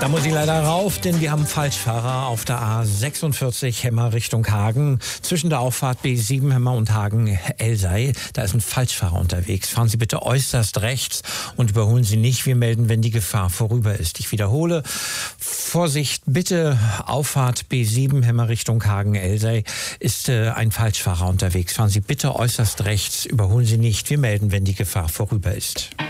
Da muss ich leider rauf, denn wir haben Falschfahrer auf der A46 Hemmer Richtung Hagen. Zwischen der Auffahrt B7 Hemmer und Hagen-Elsei. Da ist ein Falschfahrer unterwegs. Fahren Sie bitte äußerst rechts und überholen Sie nicht. Wir melden, wenn die Gefahr vorüber ist. Ich wiederhole. Vorsicht, bitte. Auffahrt B7 Hemmer Richtung Hagen-Elsei ist ein Falschfahrer unterwegs. Fahren Sie bitte äußerst rechts. Überholen Sie nicht. Wir melden, wenn die Gefahr vorüber ist.